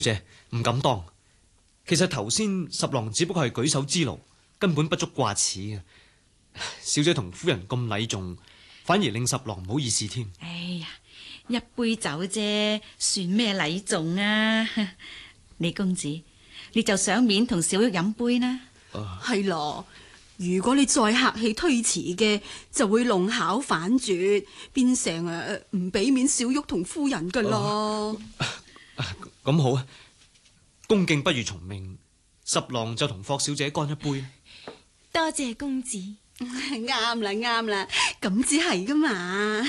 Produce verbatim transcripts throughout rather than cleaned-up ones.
姐唔敢當。其實頭先十郎只不過係舉手之勞，根本不足掛齒嘅。小姐同夫人咁禮重，反而令十郎唔好意思添。 哎呀，一杯酒啫，算咩禮重啊？李公子，你就賞面同小玉飲杯啦。 係咯，如果你再客氣推辭嘅，就會弄巧反拙，變成誒唔俾面小玉同夫人噶咯。 咁好啊，恭敬不如從命，十郎就同霍小姐乾一杯。 多謝公子。 啱啦啱啦，咁只係噶嘛。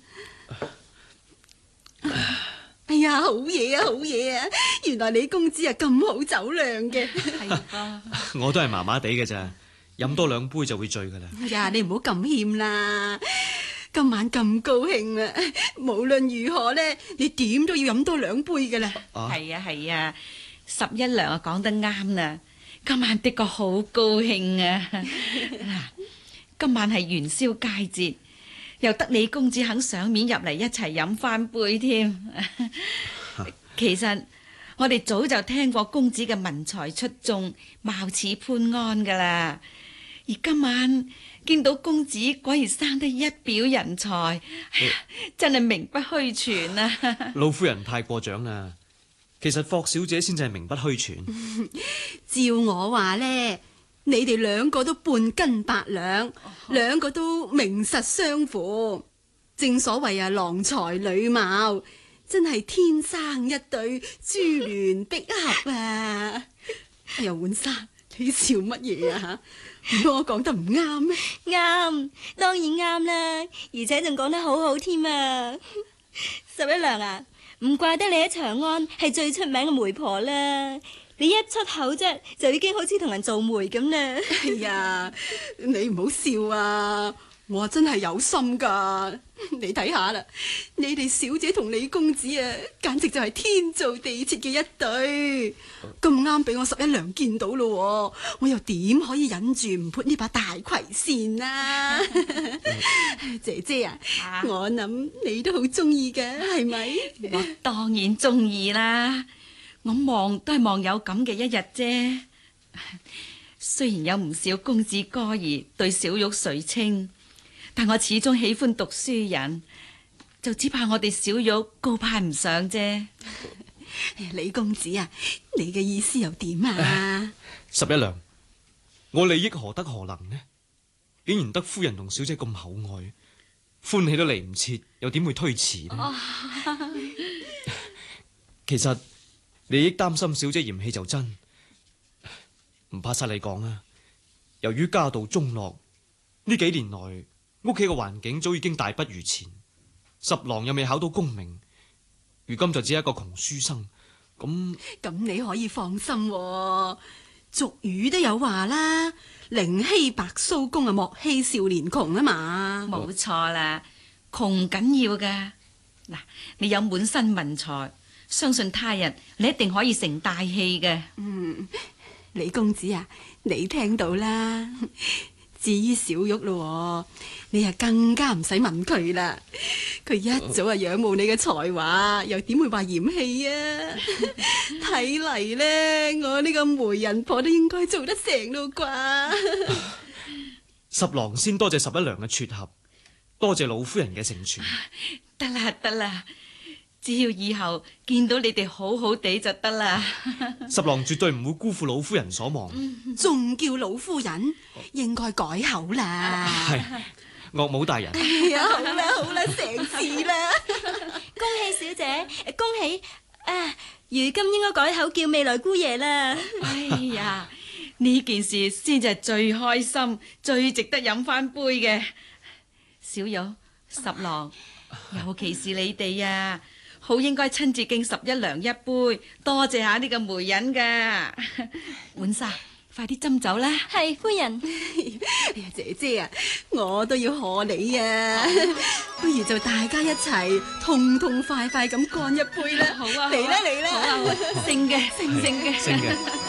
哎呀，好嘢啊好嘢啊！原來李公子啊咁好酒量嘅。 係啊， 我都係麻麻地嘅咋，飲多兩杯就會醉噶啦。 哎呀，你唔好咁謙啦，今晚咁高興啊，無論如何呢，你點都要飲多兩杯噶啦。 係啊係啊，十一娘啊講得啱啦，今晚的確好高興啊！嗱，今晚係元宵佳節，又得李公子肯賞面入嚟一齊飲翻杯添。其實我哋早就聽過公子嘅文才出眾，貌似潘安噶啦，而今晚見到公子果然生得一表人才，哎呀，真係名不虛傳啊！ 老夫人太過獎啦，其實霍小姐先至係名不虛傳。 照我話呢，你哋兩個都半斤八兩，兩、哦、個都名實相符。正所謂啊，郎才女貌，真係天生一對珠聯璧合啊！哎呀，浣紗，你笑乜嘢啊？吓，我講得唔啱咩？ 啱，當然啱啦，而且仲講得好好添啊！十一娘啊，唔怪得你喺長安係最出名嘅媒婆啦。你一出口啫，就已經好似同人做媒咁啦。 哎呀，你唔好笑啊！我真係有心噶，你睇下啦，你哋小姐同李公子啊，簡直就係天造地設嘅一對，咁啱俾我十一娘見到咯，我又點可以忍住唔潑呢把大葵扇啊？姐姐啊，啊我諗你都好中意嘅，係咪？ 我當然中意啦，我望都係望有咁嘅一日啫。雖然有唔少公子哥兒對小玉垂青，但我始終喜歡讀書人，就只怕我哋小玉高攀唔上啫。 李公子啊，你嘅意思又點啊？ 十一娘，我利益何德何能呢？竟然得夫人同小姐咁厚愛，歡喜都嚟唔切，又點會推辭呢？其實利益擔心小姐嫌棄就真，唔怕晒你講啊。由於家道中落，呢幾年來，屋企嘅環境早已經大不如前，十郎又未考到功名，如今就只係一個窮書生。咁咁你可以放心喎，俗語都有話啦，寧欺白鬚公啊，莫欺少年窮啊嘛。 冇錯啦，窮唔緊要噶。嗱，你有滿身文才，相信他日你一定可以成大器嘅。 嗯，李公子啊，你聽到啦。至於小玉咯，你啊更加唔使問佢啦。佢一早啊仰慕你嘅才華，又點會話嫌棄啊？睇嚟呢，我呢個媒人婆都應該做得成咯啩。 十郎先多謝十一娘嘅撮合，多謝老夫人嘅成全。 得啦得啦，只要以後見到你哋好好地就得啦。 十郎絕對唔會辜負老夫人所望。 仲叫老夫人，應該改口啦。 係岳母大人。 哎呀，好啦好啦，成事啦。 恭喜小姐，恭喜啊！如今應該改口叫未來姑爺啦。 哎呀，呢件事先至係最開心、最值得飲翻杯嘅。小玉、十郎，尤其是你哋啊，好應該親自敬十一娘一杯，多謝下呢個媒人噶。浣紗，快啲斟酒啦。 係夫人。 哎呀，姐姐啊，我都要賀你啊！不如就大家一齊痛痛快快咁乾一杯啦。 好啊， 嚟啦嚟啦， 好啊，勝嘅，勝勝嘅， 勝嘅。